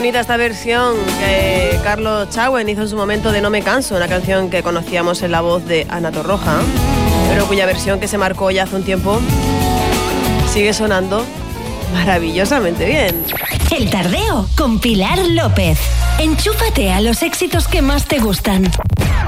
bonita esta versión que Carlos Chauen hizo en su momento de No me canso, una canción que conocíamos en la voz de Ana Torroja, pero cuya versión que se marcó ya hace un tiempo sigue sonando maravillosamente bien. El Tardeo con Pilar López. Enchúfate a los éxitos que más te gustan.